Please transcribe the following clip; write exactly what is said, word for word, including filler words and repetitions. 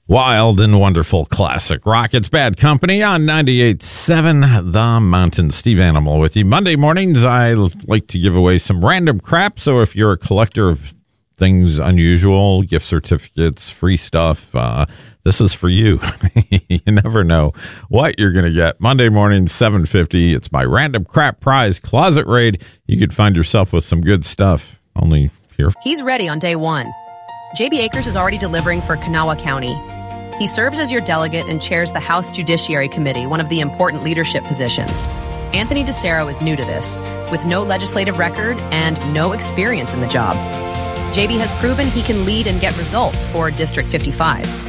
Wild and wonderful classic rock. It's Bad Company on ninety-eight point seven The Mountain. Steve Animal with you. Monday mornings, I like to give away some random crap. So if you're a collector of things unusual, gift certificates, free stuff, uh, this is for you. You never know what you're going to get. Monday morning, seven fifty. It's my random crap prize closet raid. You could find yourself with some good stuff. Only here. He's ready on day one. J B Akers is already delivering for Kanawha County. He serves as your delegate and chairs the House Judiciary Committee, one of the important leadership positions. Anthony DeCero is new to this, with no legislative record and no experience in the job. J B has proven he can lead and get results for District fifty-five.